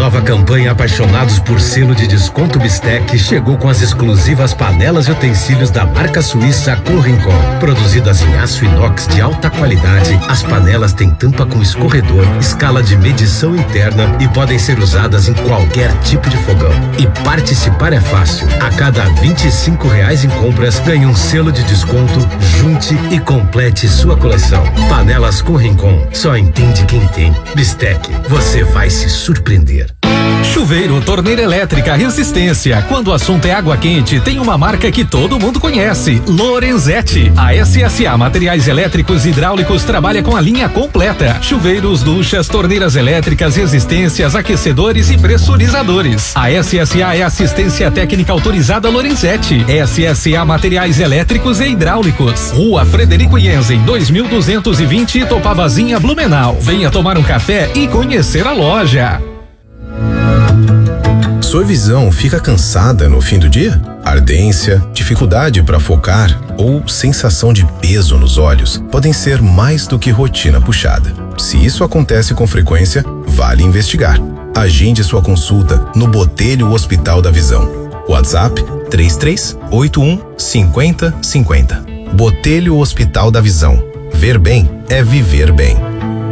nova campanha Apaixonados por Selo de Desconto Bistec chegou com as exclusivas panelas e utensílios da marca suíça Corrincon. Produzidas em aço inox de alta qualidade, as panelas têm tampa com escorredor, escala de medição interna e podem ser usadas em qualquer tipo de fogão. E participar é fácil. A cada R$25 em compras, ganhe um selo de desconto, junte e complete sua coleção. Panelas Corrincon, só entende quem tem. Bistec, você vai se surpreender. Chuveiro, torneira elétrica, resistência. Quando o assunto é água quente, tem uma marca que todo mundo conhece: Lorenzetti. A SSA Materiais Elétricos e Hidráulicos trabalha com a linha completa: chuveiros, duchas, torneiras elétricas, resistências, aquecedores e pressurizadores. A SSA é assistência técnica autorizada Lorenzetti. SSA Materiais Elétricos e Hidráulicos. Rua Frederico Jensen, 2220, Topavazinha, Blumenau. Venha tomar um café e conhecer a loja. Sua visão fica cansada no fim do dia? Ardência, dificuldade para focar ou sensação de peso nos olhos podem ser mais do que rotina puxada. Se isso acontece com frequência, vale investigar. Agende sua consulta no Botelho Hospital da Visão. WhatsApp 3381 5050. Botelho Hospital da Visão. Ver bem é viver bem.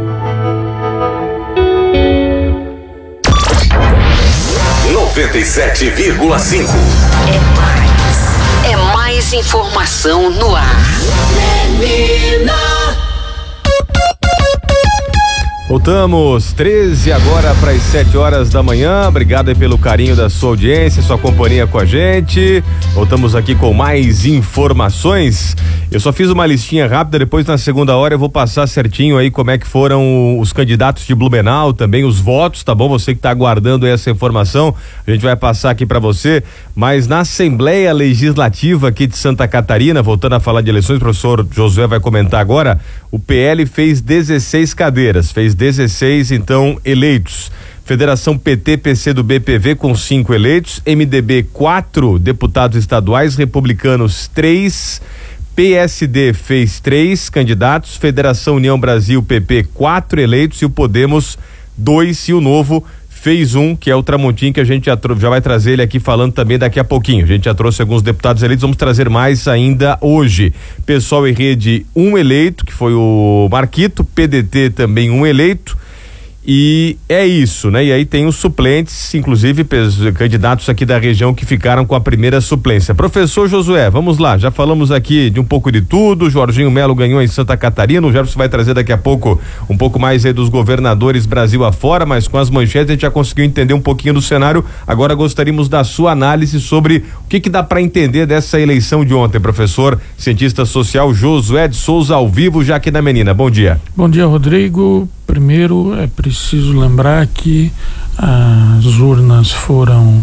É mais informação no ar. Voltamos, 13 agora para as 7 horas da manhã. Obrigado aí pelo carinho da sua audiência, sua companhia com a gente. Voltamos aqui com mais informações. Eu só fiz uma listinha rápida, depois na segunda hora eu vou passar certinho aí como é que foram os candidatos de Blumenau, também os votos, tá bom? Você que tá aguardando essa informação, a gente vai passar aqui para você. Mas na Assembleia Legislativa aqui de Santa Catarina, voltando a falar de eleições, o professor Josué vai comentar agora, o PL fez 16 cadeiras, fez 16 então eleitos. Federação PT, PC do BPV com 5 eleitos, MDB 4 deputados estaduais, republicanos 3, PSD fez 3 candidatos, Federação União Brasil PP 4 eleitos e o Podemos 2 e o Novo fez 1, que é o Tramontim, que a gente já vai trazer ele aqui falando também daqui a pouquinho. A gente já trouxe alguns deputados eleitos, vamos trazer mais ainda hoje. Pessoal e Rede 1 eleito, que foi o Marquito, PDT também 1 eleito. E é isso, né? E aí tem os suplentes, inclusive candidatos aqui da região que ficaram com a primeira suplência. Professor Josué, vamos lá, já falamos aqui de um pouco de tudo. Jorginho Melo ganhou em Santa Catarina, o Jefferson vai trazer daqui a pouco um pouco mais aí dos governadores Brasil afora, mas com as manchetes a gente já conseguiu entender um pouquinho do cenário. Agora gostaríamos da sua análise sobre o que dá para entender dessa eleição de ontem, professor, cientista social Josué de Souza, ao vivo já aqui na Menina. Bom dia. Bom dia, Rodrigo. Primeiro é preciso lembrar que as urnas foram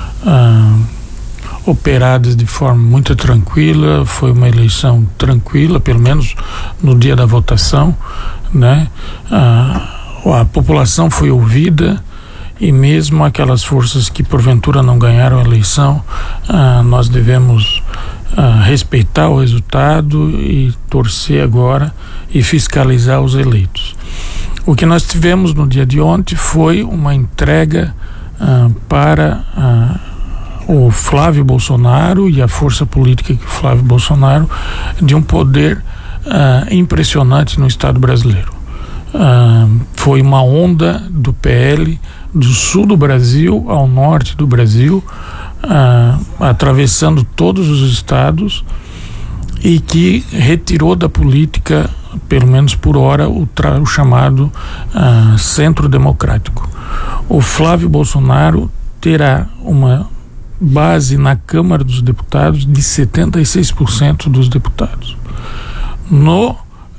operadas de forma muito tranquila, foi uma eleição tranquila, pelo menos no dia da votação, né? A população foi ouvida e mesmo aquelas forças que porventura não ganharam a eleição, nós devemos respeitar o resultado e torcer agora e fiscalizar os eleitos. O que nós tivemos no dia de ontem foi uma entrega para o Flávio Bolsonaro e a força política que o Flávio Bolsonaro de um poder impressionante no Estado brasileiro. Foi uma onda do PL do sul do Brasil ao norte do Brasil, atravessando todos os estados e que retirou da política, pelo menos por hora, o chamado centro democrático. O Flávio Bolsonaro terá uma base na Câmara dos Deputados de 76% dos deputados. No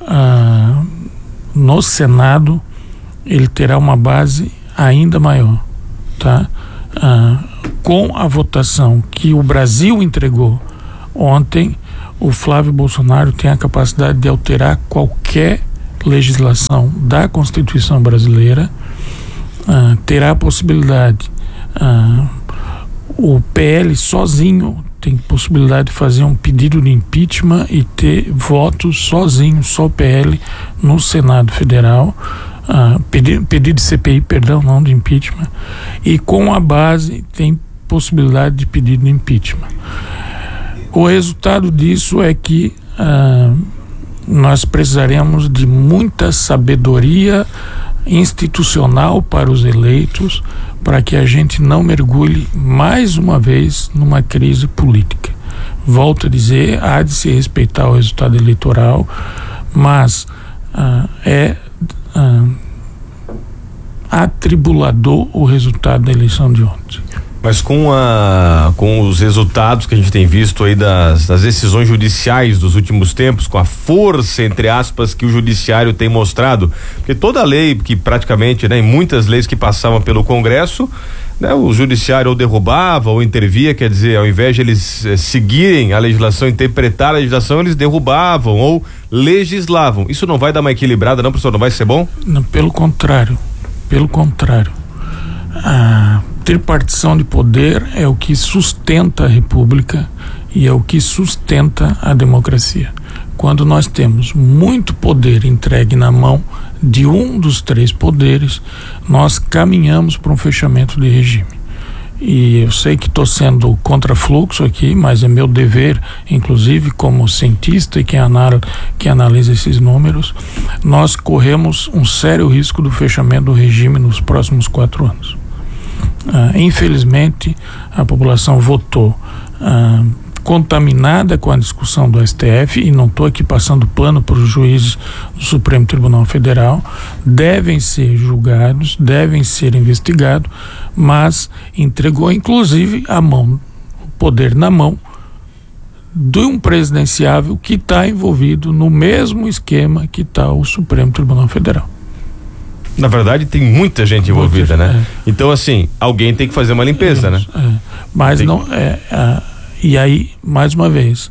Senado, ele terá uma base ainda maior, tá? Com a votação que o Brasil entregou ontem, o Flávio Bolsonaro tem a capacidade de alterar qualquer legislação da Constituição brasileira, terá a possibilidade, o PL sozinho tem possibilidade de fazer um pedido de impeachment e ter votos sozinho, só PL, no Senado Federal, pedido de CPI, perdão, não de impeachment, e com a base tem possibilidade de pedido de impeachment. O resultado disso é que nós precisaremos de muita sabedoria institucional para os eleitos, para que a gente não mergulhe mais uma vez numa crise política. Volto a dizer, há de se respeitar o resultado eleitoral, mas atribulador o resultado da eleição de ontem. Mas com os resultados que a gente tem visto aí das decisões judiciais dos últimos tempos, com a força, entre aspas, que o judiciário tem mostrado, porque toda lei que praticamente, né, em muitas leis que passavam pelo Congresso, né, o judiciário ou derrubava ou intervia, quer dizer, ao invés de eles seguirem a legislação, interpretar a legislação, eles derrubavam ou legislavam. Isso não vai dar uma equilibrada, não, professor? Não vai ser bom? Não, pelo contrário. A tripartição de poder é o que sustenta a república e é o que sustenta a democracia. Quando nós temos muito poder entregue na mão de um dos três poderes, nós caminhamos para um fechamento de regime. E eu sei que estou sendo contrafluxo aqui, mas é meu dever, inclusive como cientista e que analisa esses números, nós corremos um sério risco do fechamento do regime nos próximos 4 anos. Infelizmente, a população votou contaminada com a discussão do STF, e não estou aqui passando pano para os juízes do Supremo Tribunal Federal, devem ser julgados, devem ser investigados, mas entregou inclusive o poder na mão de um presidenciável que está envolvido no mesmo esquema que está o Supremo Tribunal Federal. Na verdade, tem muita gente envolvida, né? Então, assim, alguém tem que fazer uma limpeza, né? Mas não e aí, mais uma vez,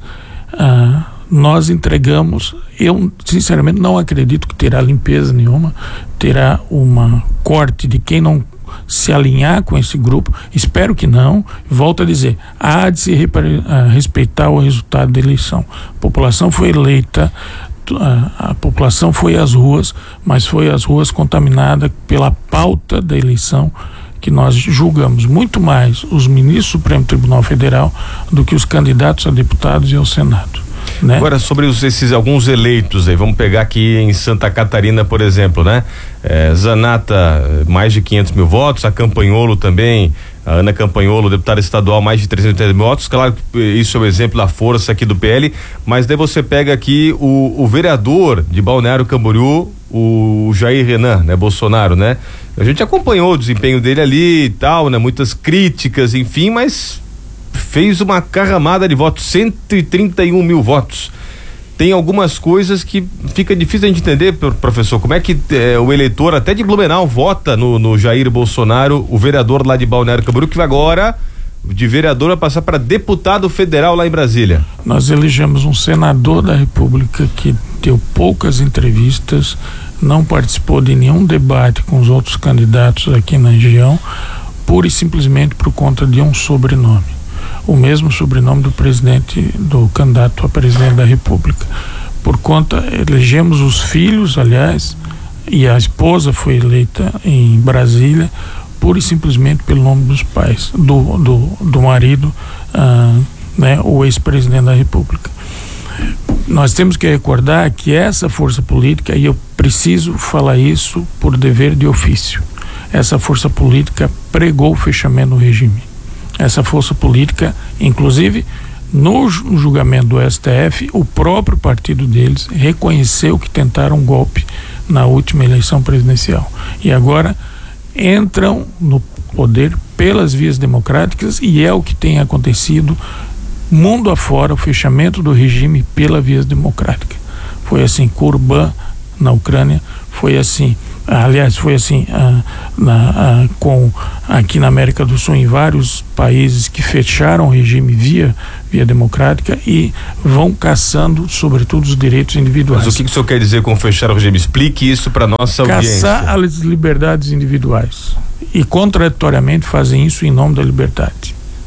nós entregamos. Eu, sinceramente, não acredito que terá limpeza nenhuma, terá uma corte de quem não se alinhar com esse grupo. Espero que não. Volto a dizer, há de se respeitar o resultado da eleição. A população foi eleita, a população foi às ruas, mas foi às ruas contaminada pela pauta da eleição, que nós julgamos muito mais os ministros do Supremo Tribunal Federal do que os candidatos a deputados e ao Senado, né? Agora, sobre esses alguns eleitos aí, vamos pegar aqui em Santa Catarina, por exemplo, né? Zanata, mais de 500 mil votos, a Campanholo também, a Ana Campanholo, deputada estadual, mais de 380 mil votos. Claro, isso é o exemplo da força aqui do PL, mas daí você pega aqui o vereador de Balneário Camboriú, o Jair Renan, né? Bolsonaro, né? A gente acompanhou o desempenho dele ali e tal, né? Muitas críticas, enfim, mas fez uma carramada de votos, 131 mil votos. Tem algumas coisas que fica difícil a gente entender, professor, como é que o eleitor até de Blumenau vota no Jair Bolsonaro, o vereador lá de Balneário Camboriú, que vai agora de vereador vai passar para deputado federal lá em Brasília. Nós elegemos um senador da República que deu poucas entrevistas, não participou de nenhum debate com os outros candidatos aqui na região, pura e simplesmente por conta de um sobrenome. O mesmo sobrenome do candidato a presidente da República. Elegemos os filhos, aliás, e a esposa foi eleita em Brasília, pura e simplesmente pelo nome dos pais, do marido, né, o ex-presidente da República. Nós temos que recordar que essa força política, e eu preciso falar isso por dever de ofício, essa força política pregou o fechamento do regime. Essa força política, inclusive, no julgamento do STF, o próprio partido deles reconheceu que tentaram um golpe na última eleição presidencial. E agora entram no poder pelas vias democráticas, e é o que tem acontecido mundo afora, o fechamento do regime pela via democrática. Foi assim Kurban na Ucrânia, foi assim, aliás, foi assim aqui na América do Sul, em vários países que fecharam o regime via democrática e vão caçando, sobretudo, os direitos individuais. Mas o que o senhor quer dizer com fechar o regime? Explique isso para nossa audiência. Caçar as liberdades individuais. E contraditoriamente fazem isso em nome da liberdade.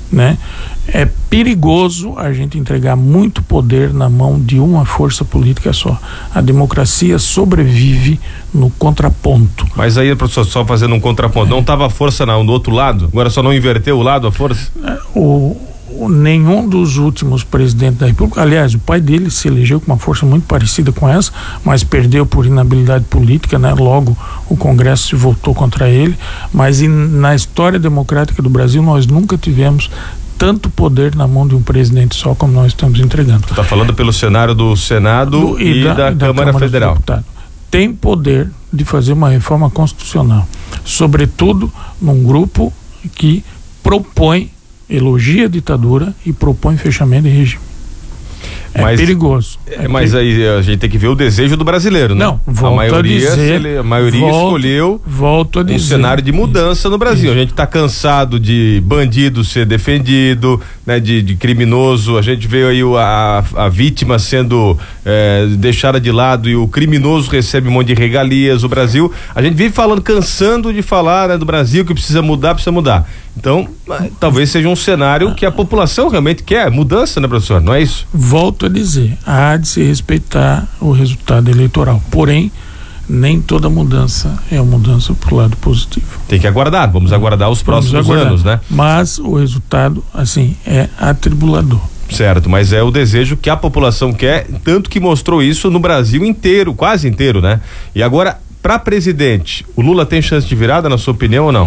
né? É perigoso a gente entregar muito poder na mão de uma força política só. A democracia sobrevive no contraponto. Mas aí, professor, só fazendo um contraponto, não estava a força no outro lado? Agora só não inverteu o lado, a força? Nenhum dos últimos presidentes da República, aliás, o pai dele se elegeu com uma força muito parecida com essa, mas perdeu por inabilidade política, né? Logo o Congresso se voltou contra ele, mas na história democrática do Brasil nós nunca tivemos tanto poder na mão de um presidente só como nós estamos entregando. Você está falando pelo cenário do Senado e da Câmara Federal. Tem poder de fazer uma reforma constitucional, sobretudo num grupo que elogia a ditadura e propõe fechamento de regime. É perigoso. Mas aí a gente tem que ver o desejo do brasileiro, né? Não, volto a maioria escolheu um cenário de mudança no Brasil. A gente está cansado de bandido ser defendido, né? De criminoso. A gente vê aí a vítima sendo deixada de lado e o criminoso recebe um monte de regalias. O Brasil, a gente vive cansando de falar, né, do Brasil que precisa mudar. Então, talvez seja um cenário que a população realmente quer, mudança, né, professor? Não é isso? Volto a dizer, há de se respeitar o resultado eleitoral, porém, nem toda mudança é uma mudança pro lado positivo. Tem que aguardar, vamos aguardar os próximos anos, né? Mas o resultado, assim, é atribulador. Certo, mas é o desejo que a população quer, tanto que mostrou isso no Brasil inteiro, quase inteiro, né? E agora, para presidente, o Lula tem chance de virada, na sua opinião, ou não?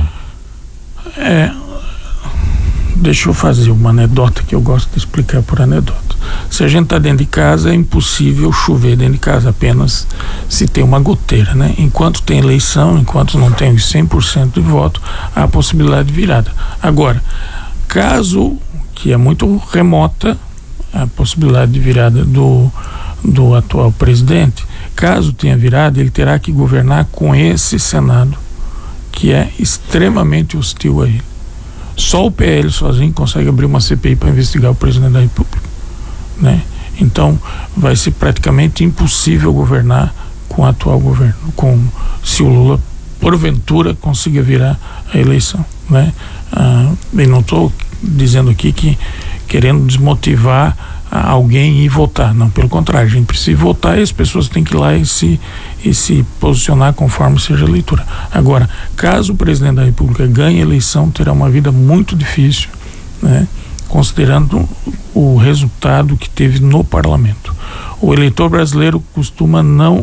Deixa eu fazer uma anedota que eu gosto de explicar por anedota. Se a gente está dentro de casa, é impossível chover dentro de casa, apenas se tem uma goteira, né? Enquanto tem eleição, enquanto não tem os 100% de voto, há a possibilidade de virada. Agora, caso que é muito remota a possibilidade de virada do atual presidente, caso tenha virada, ele terá que governar com esse Senado que é extremamente hostil a ele. Só o PL sozinho consegue abrir uma CPI para investigar o presidente da República, né? Então vai ser praticamente impossível governar com o atual governo, se o Lula porventura consiga virar a eleição, né? E não estou dizendo aqui que querendo desmotivar alguém ir votar, não, pelo contrário, a gente precisa votar e as pessoas têm que ir lá e se posicionar conforme seja a leitura. Agora, caso o presidente da República ganhe a eleição, terá uma vida muito difícil, né? Considerando o resultado que teve no parlamento. O eleitor brasileiro costuma não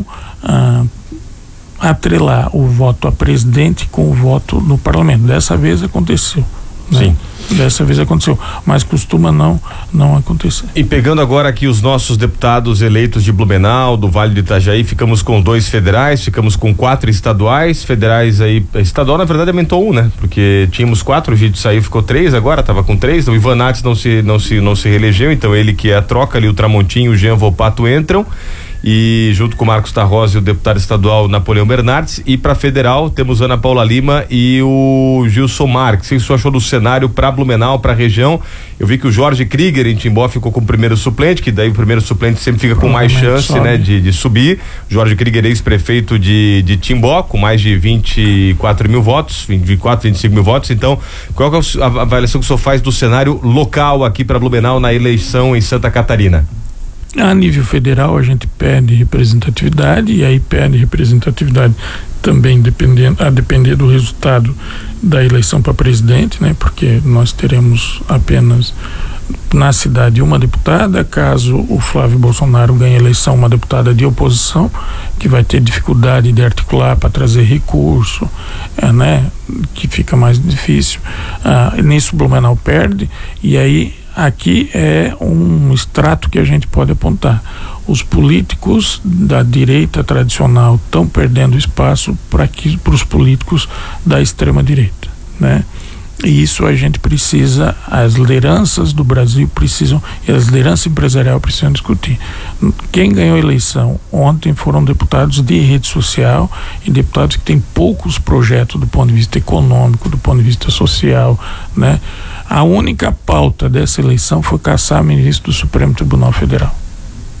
atrelar o voto a presidente com o voto no parlamento. Dessa vez aconteceu, né? Sim. Dessa vez aconteceu, mas costuma não acontecer. E pegando agora aqui os nossos deputados eleitos de Blumenau, do Vale do Itajaí, ficamos com 2 federais, ficamos com 4 estaduais, federais aí, estadual na verdade aumentou 1, né? Porque tínhamos 4, o Gito saiu, ficou 3 agora, tava com 3, então o Ivan Nates não se reelegeu, então ele que é a troca ali, o Tramontinho, o Jean Volpato entram. E junto com o Marcos Tarrosi, o deputado estadual Napoleão Bernardes, e para federal temos Ana Paula Lima e o Gilson Marques. O que você achou do cenário para Blumenau, para a região? Eu vi que o Jorge Krieger em Timbó ficou como primeiro suplente, que daí o primeiro suplente sempre fica com mais chance, né, de subir. Jorge Krieger, ex-prefeito de Timbó, com mais de 24 mil votos, 25 mil votos. Então, qual que é a avaliação que o senhor faz do cenário local aqui para Blumenau na eleição em Santa Catarina? A nível federal a gente pede representatividade, e aí pede representatividade também a depender do resultado da eleição para presidente, né? Porque nós teremos apenas na cidade uma deputada, caso o Flávio Bolsonaro ganhe a eleição, uma deputada de oposição, que vai ter dificuldade de articular para trazer recurso, né? Que fica mais difícil. Nisso Blumenau perde, e aí aqui é um extrato que a gente pode apontar. Os políticos da direita tradicional estão perdendo espaço para os políticos da extrema direita, né? E isso a gente precisa, as lideranças do Brasil precisam, e as lideranças empresariais precisam discutir. Quem ganhou a eleição ontem foram deputados de rede social e deputados que têm poucos projetos do ponto de vista econômico, do ponto de vista social, né? A única pauta dessa eleição foi caçar ministro do Supremo Tribunal Federal.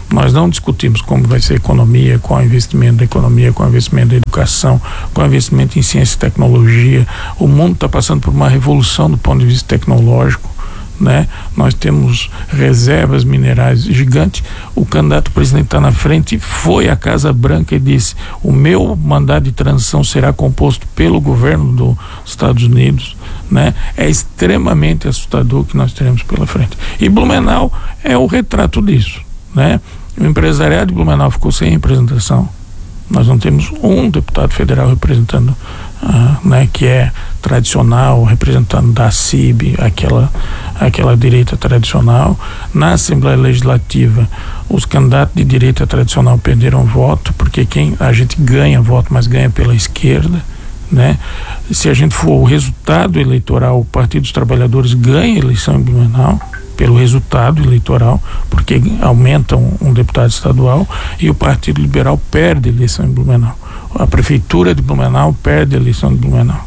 Nós não discutimos como vai ser a economia, qual é o investimento da economia, qual é o investimento da educação, qual é o investimento em ciência e tecnologia. O mundo está passando por uma revolução do ponto de vista tecnológico, né? Nós temos reservas minerais gigantes. O candidato presidente está na frente, foi à Casa Branca e disse: o meu mandato de transição será composto pelo governo dos Estados Unidos, né? É extremamente assustador o que nós teremos pela frente. E Blumenau é o retrato disso, né? O empresariado de Blumenau ficou sem representação. Nós não temos um deputado federal representando, né, que é tradicional, representando da CIB, aquela direita tradicional. Na Assembleia Legislativa, os candidatos de direita tradicional perderam voto, porque a gente ganha voto, mas ganha pela esquerda, né? Se a gente for o resultado eleitoral, o Partido dos Trabalhadores ganha a eleição em Blumenau pelo resultado eleitoral, porque aumenta um deputado estadual, e o Partido Liberal perde a eleição em Blumenau. A Prefeitura de Blumenau perde a eleição de Blumenau.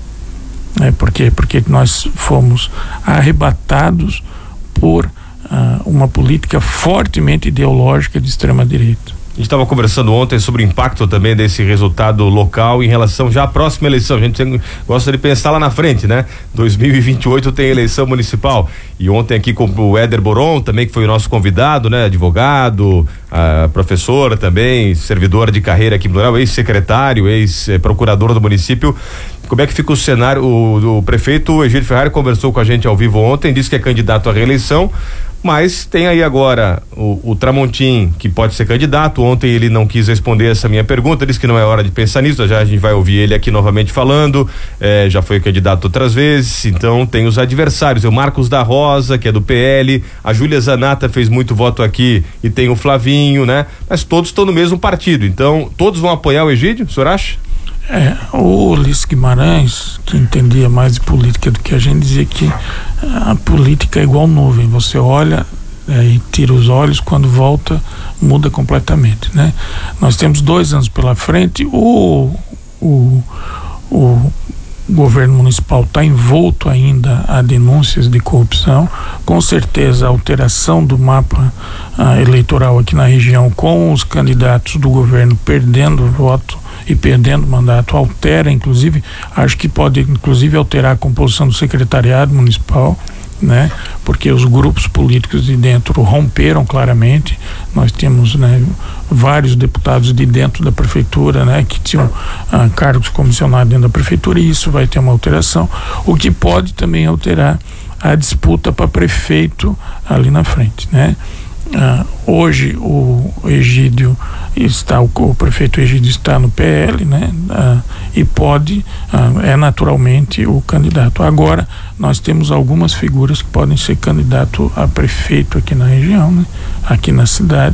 Por quê? Porque nós fomos arrebatados por uma política fortemente ideológica de extrema-direita. A gente estava conversando ontem sobre o impacto também desse resultado local em relação já à próxima eleição. A gente gosta de pensar lá na frente, né? 2028 tem eleição municipal. E ontem aqui com o Éder Boron também, que foi o nosso convidado, né? Advogado, professor também, servidor de carreira aqui em Blumenau, ex-secretário, ex-procurador do município. Como é que fica o cenário? O prefeito Egídio Ferrari conversou com a gente ao vivo ontem, disse que é candidato à reeleição, mas tem aí agora o Tramontim, que pode ser candidato. Ontem ele não quis responder essa minha pergunta, disse que não é hora de pensar nisso, já a gente vai ouvir ele aqui novamente falando, já foi candidato outras vezes. Então tem os adversários, o Marcos da Rosa, que é do PL, a Júlia Zanata fez muito voto aqui, e tem o Flavinho, né? Mas todos estão no mesmo partido, então todos vão apoiar o Egídio, o senhor acha? O Ulisses Guimarães, que entendia mais de política do que a gente, dizia que a política é igual nuvem, você olha e tira os olhos, quando volta muda completamente, né? Nós temos 2 anos pela frente. O governo municipal está envolto ainda a denúncias de corrupção. Com certeza a alteração do mapa eleitoral aqui na região, com os candidatos do governo perdendo voto e perdendo mandato, altera, inclusive, acho que pode inclusive alterar a composição do secretariado municipal, né? Porque os grupos políticos de dentro romperam claramente. Nós temos, né, vários deputados de dentro da prefeitura, né, que tinham cargos comissionados dentro da prefeitura, e isso vai ter uma alteração, o que pode também alterar a disputa para prefeito ali na frente, né? Hoje o Egídio o prefeito Egídio está no PL, né? E pode, é naturalmente o candidato. Agora nós temos algumas figuras que podem ser candidato a prefeito aqui na região, né? Aqui na cidade,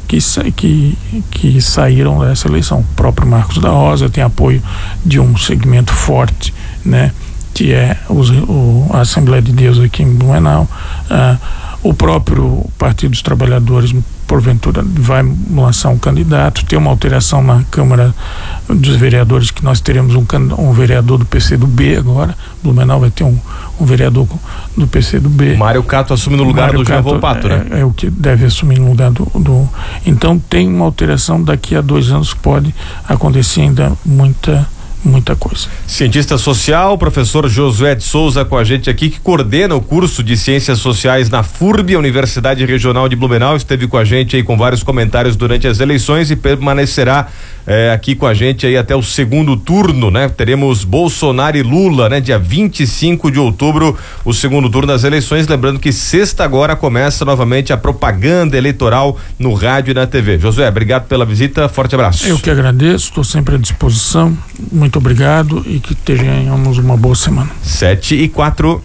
que saíram dessa eleição. O próprio Marcos da Rosa tem apoio de um segmento forte, né? Que é a Assembleia de Deus aqui em Blumenau. O próprio Partido dos Trabalhadores, porventura, vai lançar um candidato. Tem uma alteração na Câmara dos Vereadores, que nós teremos um vereador do PCdoB agora. Blumenau vai ter um vereador do PCdoB. O Mário Cato assume no lugar do Jean Volpato, né? É o que deve assumir no lugar do... Então tem uma alteração. Daqui a 2 anos pode acontecer ainda muita coisa. Cientista social, professor Josué de Souza com a gente aqui, que coordena o curso de Ciências Sociais na FURB, a Universidade Regional de Blumenau, esteve com a gente aí com vários comentários durante as eleições e permanecerá aqui com a gente aí até o segundo turno, né? Teremos Bolsonaro e Lula, né? Dia 25 de outubro, o segundo turno das eleições. Lembrando que sexta agora começa novamente a propaganda eleitoral no rádio e na TV. Josué, obrigado pela visita, forte abraço. Eu que agradeço, estou sempre à disposição. Muito obrigado e que tenhamos uma boa semana. 7:04.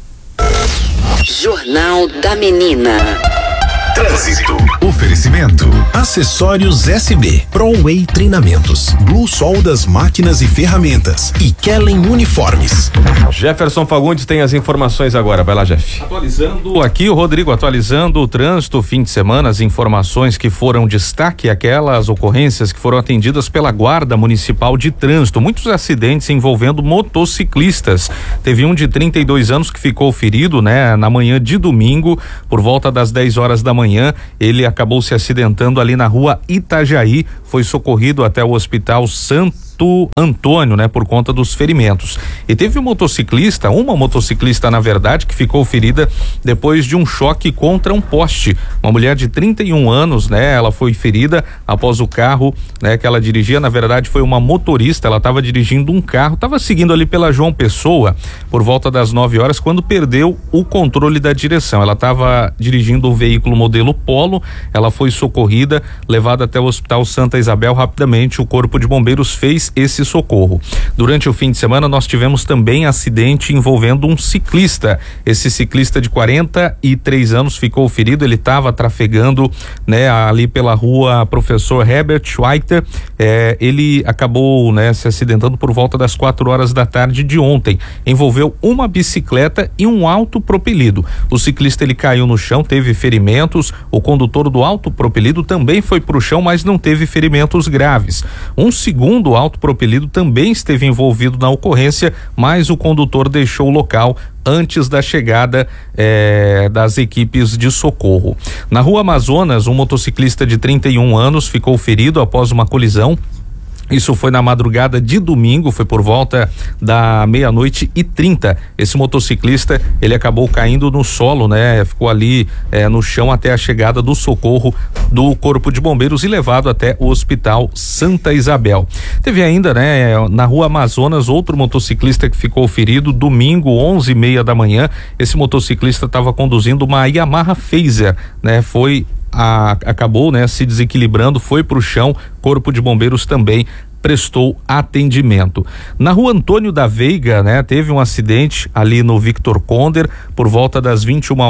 Jornal da Menina. Trânsito. Oferecimento. Acessórios SB. ProWay Treinamentos. Blue Sol das Máquinas e Ferramentas. E Kellen Uniformes. Jefferson Fagundes tem as informações agora. Vai lá, Jeff. Atualizando aqui, o Rodrigo, atualizando o trânsito, fim de semana, as informações que foram destaque, aquelas ocorrências que foram atendidas pela Guarda Municipal de Trânsito. Muitos acidentes envolvendo motociclistas. Teve um de 32 anos que ficou ferido, né, na manhã de domingo, por volta das 10 horas da manhã. manhã, ele acabou se acidentando ali na rua Itajaí, foi socorrido até o Hospital Santo Antônio, né, por conta dos ferimentos. E teve uma motociclista na verdade, que ficou ferida depois de um choque contra um poste. Uma mulher de 31 anos, né, ela foi ferida após o carro, né, que ela dirigia, na verdade foi uma motorista, ela estava dirigindo um carro, estava seguindo ali pela João Pessoa por volta das 9 horas, quando perdeu o controle da direção. Ela estava dirigindo um veículo modelo Polo, ela foi socorrida, levada até o Hospital Santa Isabel. Rapidamente o Corpo de Bombeiros fez esse socorro. Durante o fim de semana nós tivemos também acidente envolvendo um ciclista. Esse ciclista de 43 anos ficou ferido, ele estava trafegando, né, ali pela rua Professor Herbert Schweiter, ele acabou, né, se acidentando por volta das 4 horas da tarde de ontem. Envolveu uma bicicleta e um autopropelido. O ciclista ele caiu no chão, teve ferimentos, o condutor do autopropelido também foi para o chão, mas não teve ferimentos graves. Um segundo autopropelido também esteve envolvido na ocorrência, mas o condutor deixou o local antes da chegada das equipes de socorro. Na rua Amazonas, um motociclista de 31 anos ficou ferido após uma colisão. Isso foi na madrugada de domingo, foi por volta da 00:30. Esse motociclista, ele acabou caindo no solo, né? Ficou ali no chão até a chegada do socorro do Corpo de Bombeiros e levado até o Hospital Santa Isabel. Teve ainda, né, na rua Amazonas, outro motociclista que ficou ferido, domingo, 11:30 da manhã. Esse motociclista estava conduzindo uma Yamaha Fazer, né? Acabou, né, se desequilibrando, foi para o chão. Corpo de Bombeiros também prestou atendimento. Na rua Antônio da Veiga, né, teve um acidente ali no Victor Conder por volta das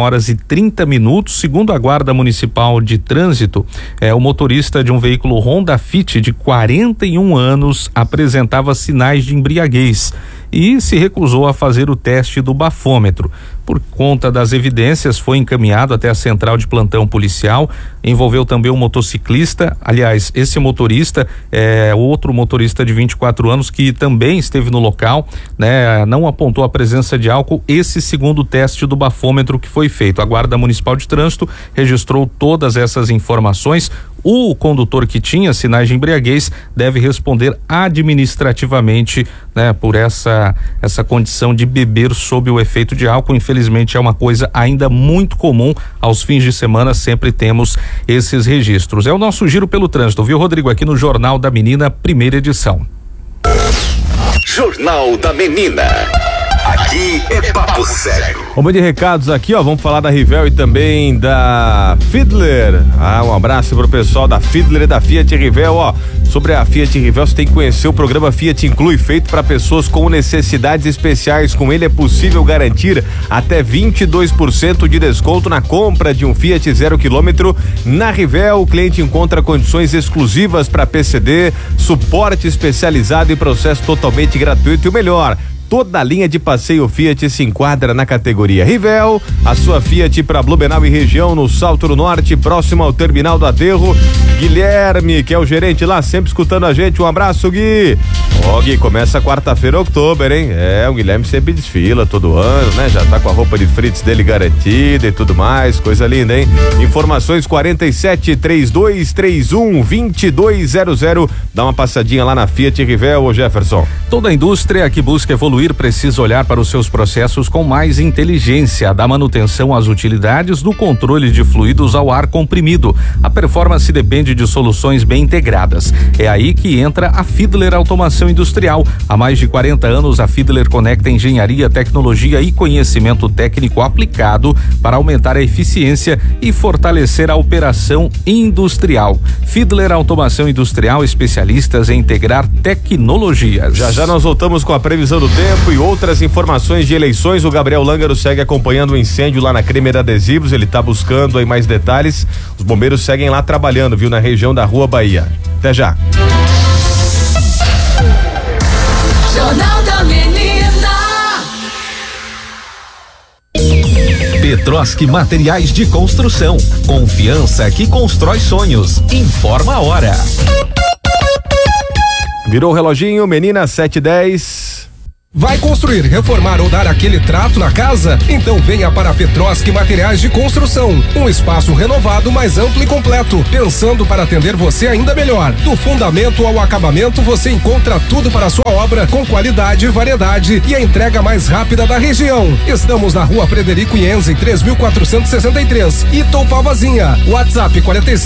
21h30. Segundo a Guarda Municipal de Trânsito, o motorista de um veículo Honda Fit de 41 anos apresentava sinais de embriaguez e se recusou a fazer o teste do bafômetro. Por conta das evidências, foi encaminhado até a central de plantão policial. Envolveu também um motociclista. Aliás, esse motorista é outro motorista de 24 anos que também esteve no local, né? Não apontou a presença de álcool. Esse segundo teste do bafômetro que foi feito. A Guarda Municipal de Trânsito registrou todas essas informações. O condutor que tinha sinais de embriaguez deve responder administrativamente, né, por essa condição de beber sob o efeito de álcool. Infelizmente é uma coisa ainda muito comum. Aos fins de semana sempre temos esses registros. É o nosso giro pelo trânsito, viu, Rodrigo? Aqui no Jornal da Menina, primeira edição. Jornal da Menina. Aqui é papo sério. Vamos de recados aqui, ó. Vamos falar da Rivel e também da Fiedler. Um abraço pro pessoal da Fiedler e da Fiat Rivel, ó. Sobre a Fiat Rivel, você tem que conhecer o programa Fiat Inclui, feito para pessoas com necessidades especiais. Com ele é possível garantir até 22% de desconto na compra de um Fiat 0 km. Na Rivel, o cliente encontra condições exclusivas para PCD, suporte especializado e processo totalmente gratuito. E o melhor, toda a linha de passeio Fiat se enquadra na categoria Rivel. A sua Fiat para Blumenau e região, no Salto do Norte, próximo ao Terminal do Aterro. Guilherme, que é o gerente lá, sempre escutando a gente. Um abraço, Gui. Gui, começa quarta-feira, outubro, hein? O Guilherme sempre desfila todo ano, né? Já tá com a roupa de Fritz dele garantida e tudo mais, coisa linda, hein? Informações 47-3231-2200. Dá uma passadinha lá na Fiat Rivel, ô Jefferson. Toda a indústria que busca evoluir precisa olhar para os seus processos com mais inteligência, da manutenção às utilidades, do controle de fluidos ao ar comprimido. A performance depende de soluções bem integradas. É aí que entra a Fiedler Automação Industrial. Há mais de 40 anos, a Fiedler conecta engenharia, tecnologia e conhecimento técnico aplicado para aumentar a eficiência e fortalecer a operação industrial. Fiedler Automação Industrial, especialistas em integrar tecnologias. Já nós voltamos com a previsão do tempo e outras informações de eleições. O Gabriel Lângaro segue acompanhando o incêndio lá na Cremer Adesivos. Ele está buscando aí mais detalhes. Os bombeiros seguem lá trabalhando, viu, na região da Rua Bahia. Até já. Jornal da Menina. Petroski Materiais de Construção. Confiança que constrói sonhos. Informa a hora. Virou o reloginho, menina, 7:10. Vai construir, reformar ou dar aquele trato na casa? Então venha para a Petroski Materiais de Construção. Um espaço renovado, mais amplo e completo, pensando para atender você ainda melhor. Do fundamento ao acabamento, você encontra tudo para a sua obra, com qualidade, variedade e a entrega mais rápida da região. Estamos na Rua Frederico Ienzi, 3463, Itopavazinha. WhatsApp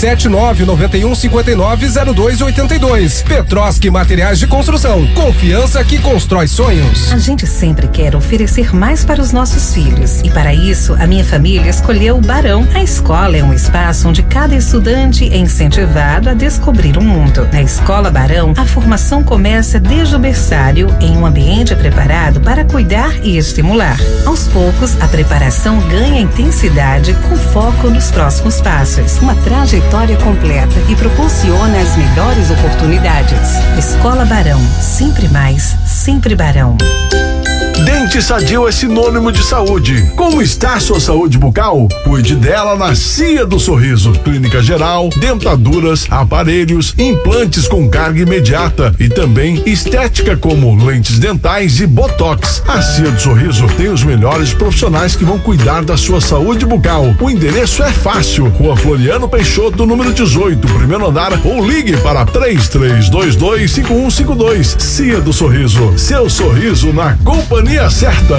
47991590282. Petroski Materiais de Construção. Confiança que constrói sonhos. A gente sempre quer oferecer mais para os nossos filhos. E para isso, a minha família escolheu o Barão. A escola é um espaço onde cada estudante é incentivado a descobrir o mundo. Na Escola Barão, a formação começa desde o berçário, em um ambiente preparado para cuidar e estimular. Aos poucos, a preparação ganha intensidade com foco nos próximos passos. Uma trajetória completa que proporciona as melhores oportunidades. Escola Barão, sempre mais, sempre Barão. Dente Sadio é sinônimo de saúde. Como está a sua saúde bucal? Cuide dela na Cia do Sorriso. Clínica geral, dentaduras, aparelhos, implantes com carga imediata e também estética como lentes dentais e botox. A Cia do Sorriso tem os melhores profissionais que vão cuidar da sua saúde bucal. O endereço é fácil. Rua Floriano Peixoto, número 18, primeiro andar, ou ligue para 33225152. Cia do Sorriso. Seu sorriso na companhia certa.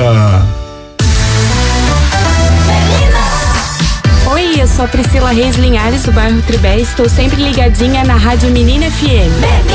Oi, eu sou a Priscila Reis Linhares, do bairro Tribé. Estou sempre ligadinha na Rádio Menina FM.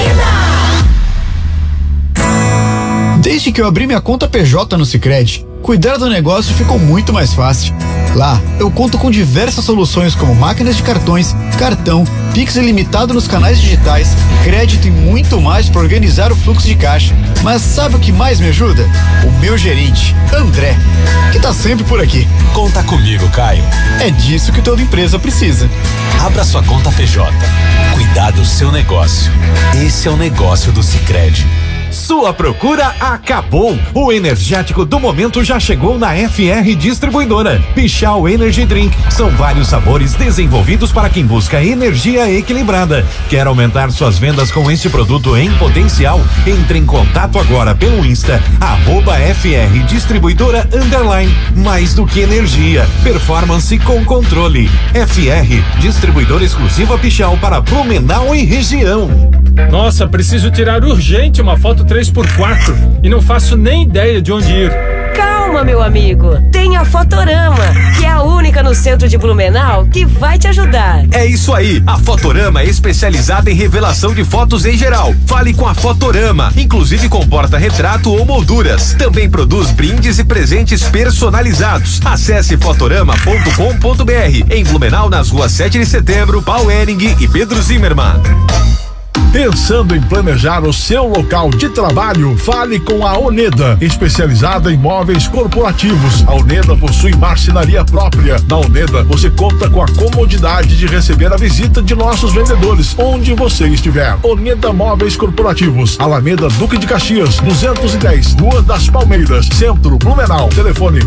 Desde que eu abri minha conta PJ no Sicredi, cuidar do negócio ficou muito mais fácil. Lá, eu conto com diversas soluções como máquinas de cartões, cartão, Pix ilimitado nos canais digitais, crédito e muito mais para organizar o fluxo de caixa. Mas sabe o que mais me ajuda? O meu gerente, André, que tá sempre por aqui. Conta comigo, Caio. É disso que toda empresa precisa. Abra sua conta PJ. Cuidar do seu negócio. Esse é o negócio do Sicredi. Sua procura acabou. O energético do momento já chegou na FR Distribuidora. Pichau Energy Drink. São vários sabores desenvolvidos para quem busca energia equilibrada. Quer aumentar suas vendas com este produto em potencial? Entre em contato agora pelo Insta, @FR Distribuidora _. Mais do que energia, performance com controle. FR Distribuidora exclusiva Pichau para Blumenau e região. Nossa, preciso tirar urgente uma foto 3x4 e não faço nem ideia de onde ir. Calma, meu amigo. Tem a Fotorama, que é a única no centro de Blumenau que vai te ajudar. É isso aí. A Fotorama é especializada em revelação de fotos em geral. Fale com a Fotorama, inclusive com porta-retrato ou molduras. Também produz brindes e presentes personalizados. Acesse fotorama.com.br. Em Blumenau, nas ruas 7 de Setembro, Paul Ehring e Pedro Zimmermann. Pensando em planejar o seu local de trabalho? Fale com a Oneda, especializada em móveis corporativos. A Oneda possui marcenaria própria. Na Oneda, você conta com a comodidade de receber a visita de nossos vendedores, onde você estiver. Oneda Móveis Corporativos, Alameda Duque de Caxias, 210, Rua das Palmeiras, Centro, Blumenau. Telefone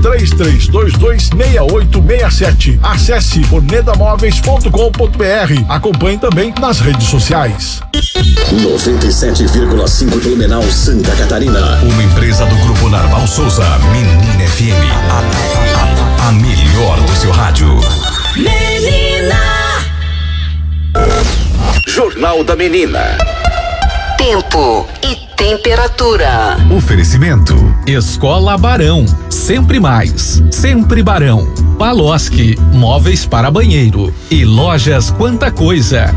33226867. Acesse onedamóveis.com.br. Acompanhe também nas redes sociais. 97,5 Blumenau, Santa Catarina. Uma empresa do Grupo Narval Souza, Menina FM. A melhor do seu rádio. Menina! Jornal da Menina. Tempo e temperatura. Oferecimento: Escola Barão, sempre mais, sempre Barão. Paloski, móveis para banheiro e Lojas Quanta Coisa.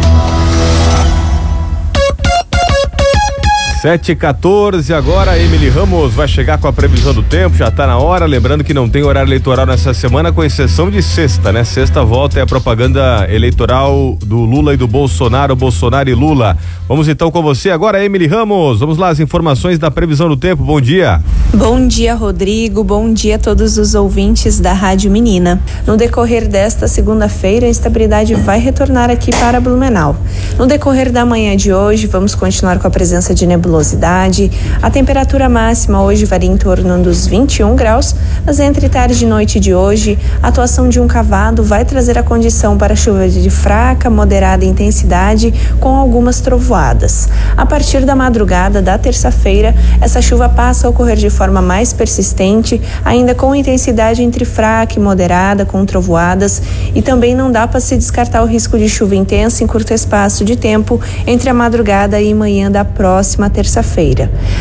7h14, agora Emily Ramos vai chegar com a previsão do tempo, já tá na hora, lembrando que não tem horário eleitoral nessa semana, com exceção de sexta, né? Sexta volta é a propaganda eleitoral do Lula e do Bolsonaro e Lula. Vamos então com você agora, Emily Ramos, vamos lá, as informações da previsão do tempo, bom dia. Bom dia, Rodrigo, bom dia a todos os ouvintes da Rádio Menina. No decorrer desta segunda-feira, a estabilidade vai retornar aqui para Blumenau. No decorrer da manhã de hoje, vamos continuar com a presença de neblosas nebulosidade. A temperatura máxima hoje varia em torno dos 21 graus, mas entre tarde e noite de hoje, a atuação de um cavado vai trazer a condição para chuva de fraca, moderada intensidade, com algumas trovoadas. A partir da madrugada da terça-feira, essa chuva passa a ocorrer de forma mais persistente, ainda com intensidade entre fraca e moderada, com trovoadas, e também não dá para se descartar o risco de chuva intensa em curto espaço de tempo entre a madrugada e manhã da próxima terça-feira.